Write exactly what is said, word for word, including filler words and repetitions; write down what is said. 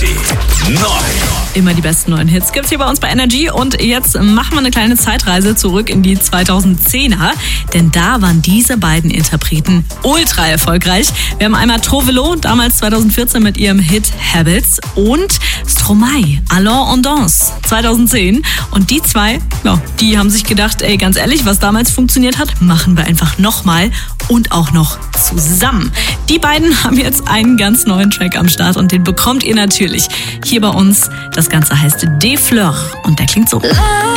Energy neu. Immer die besten neuen Hits gibt's hier bei uns bei Energy. Und jetzt machen wir eine kleine Zeitreise zurück in die zweitausendzehner. Denn da waren diese beiden Interpreten ultra erfolgreich. Wir haben einmal Trovelo, damals zweitausendvierzehn mit ihrem Hit Habits. Und Stromae, Allons on Danse, zweitausendzehn. Und die zwei, ja, die haben sich gedacht, ey, ganz ehrlich, was damals funktioniert hat, machen wir einfach nochmal und auch noch zusammen. Die beiden haben jetzt einen ganz neuen Track am Start und den bekommt ihr natürlich hier bei uns. Das Ganze heißt Des Fleurs und der klingt so.